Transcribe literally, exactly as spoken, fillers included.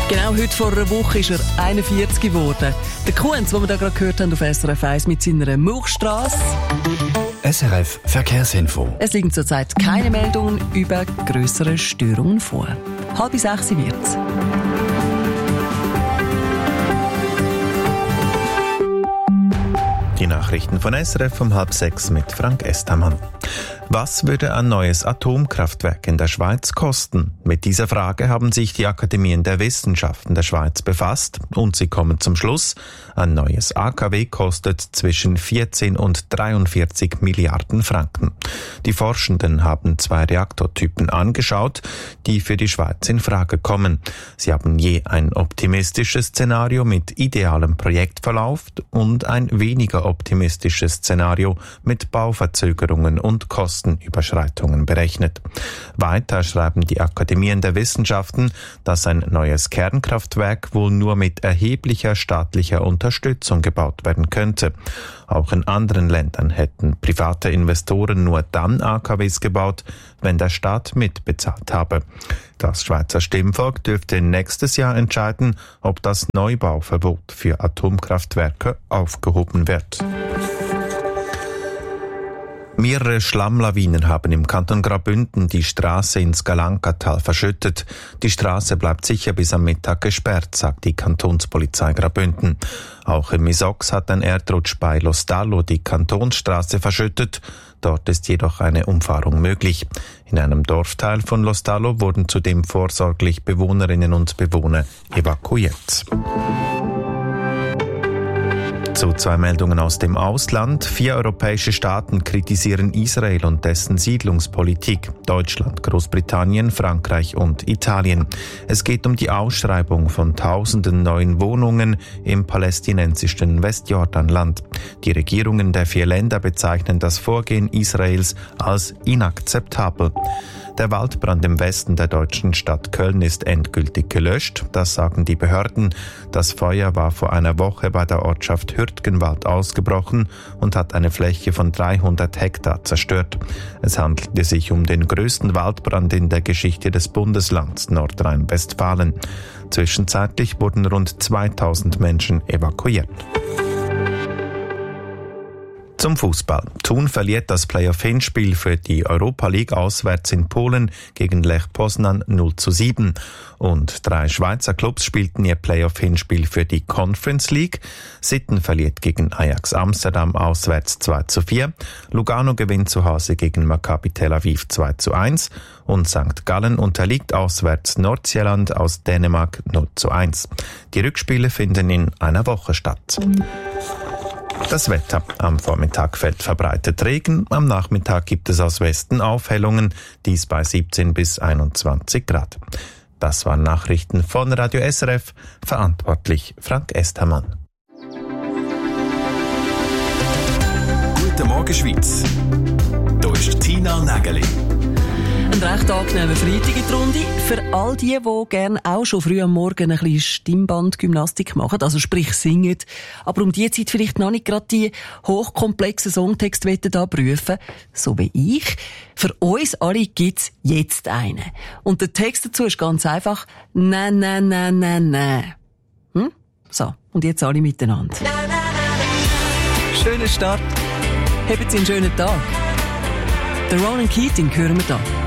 Genau heute vor einer Woche ist er einundvierzig geworden. Der Kuhns, den wir da gerade gehört haben auf S R F eins mit seiner Milchstrasse. S R F Verkehrsinfo. Es liegen zurzeit keine Meldungen über grössere Störungen vor. Halb sechs wird's. Die Nachrichten von S R F um halb sechs mit Frank Estermann. Was würde ein neues Atomkraftwerk in der Schweiz kosten? Mit dieser Frage haben sich die Akademien der Wissenschaften der Schweiz befasst und sie kommen zum Schluss, ein neues A K W kostet zwischen vierzehn und dreiundvierzig Milliarden Franken. Die Forschenden haben zwei Reaktortypen angeschaut, die für die Schweiz in Frage kommen. Sie haben je ein optimistisches Szenario mit idealem Projektverlauf und ein weniger optimistisches Szenario mit Bauverzögerungen und Kostenüberschreitungen berechnet. Weiter schreiben die Akademien der Wissenschaften, dass ein neues Kernkraftwerk wohl nur mit erheblicher staatlicher Unterstützung gebaut werden könnte. Auch in anderen Ländern hätten private Investoren nur dann A K Ws gebaut, wenn der Staat mitbezahlt habe. Das Schweizer Stimmvolk dürfte nächstes Jahr entscheiden, ob das Neubauverbot für Atomkraftwerke aufgehoben wird. Mehrere Schlammlawinen haben im Kanton Graubünden die Straße ins Galankatal verschüttet. Die Straße bleibt sicher bis am Mittag gesperrt, sagt die Kantonspolizei Graubünden. Auch im Misox hat ein Erdrutsch bei Lostallo die Kantonsstraße verschüttet. Dort ist jedoch eine Umfahrung möglich. In einem Dorfteil von Lostallo wurden zudem vorsorglich Bewohnerinnen und Bewohner evakuiert. Zu zwei Meldungen aus dem Ausland. Vier europäische Staaten kritisieren Israel und dessen Siedlungspolitik. Deutschland, Großbritannien, Frankreich und Italien. Es geht um die Ausschreibung von tausenden neuen Wohnungen im palästinensischen Westjordanland. Die Regierungen der vier Länder bezeichnen das Vorgehen Israels als inakzeptabel. Der Waldbrand im Westen der deutschen Stadt Köln ist endgültig gelöscht. Das sagen die Behörden. Das Feuer war vor einer Woche bei der Ortschaft Hürtgenwald ausgebrochen und hat eine Fläche von dreihundert Hektar zerstört. Es handelte sich um den größten Waldbrand in der Geschichte des Bundeslands Nordrhein-Westfalen. Zwischenzeitlich wurden rund zweitausend Menschen evakuiert. Zum Fußball. Thun verliert das Playoff-Hinspiel für die Europa League auswärts in Polen gegen Lech Poznan null zu sieben. Und drei Schweizer Clubs spielten ihr Playoff-Hinspiel für die Conference League. Sitten verliert gegen Ajax Amsterdam auswärts zwei zu vier. Lugano gewinnt zu Hause gegen Maccabi Tel Aviv zwei zu eins. Und Sankt Gallen unterliegt auswärts Nordsjælland aus Dänemark null zu eins. Die Rückspiele finden in einer Woche statt. Das Wetter. Am Vormittag fällt verbreitet Regen, am Nachmittag gibt es aus Westen Aufhellungen, dies bei siebzehn bis einundzwanzig Grad. Das waren Nachrichten von Radio S R F, verantwortlich Frank Estermann. Guten Morgen Schweiz. Hier ist Tina Nägeli. Ein recht angenehmer Freitag in die Runde. Für all die, die gerne auch schon früh am Morgen ein bisschen Stimmbandgymnastik machen, also sprich singen, aber um die Zeit vielleicht noch nicht gerade die hochkomplexen Songtexte da prüfen, so wie ich. Für uns alle gibt's jetzt einen. Und der Text dazu ist ganz einfach: Na, na, na, na, na. Hm? So, und jetzt alle miteinander. Schöner Start. Habt Sie einen schönen Tag. Der Ronan Keating hören wir da.